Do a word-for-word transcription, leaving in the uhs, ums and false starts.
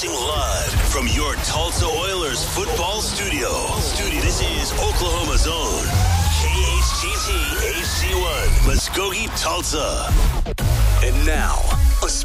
Broadcasting live from your Tulsa Oilers football studio. Studio. This is Oklahoma's own K H T T H C one, Muskogee, Tulsa. And now, a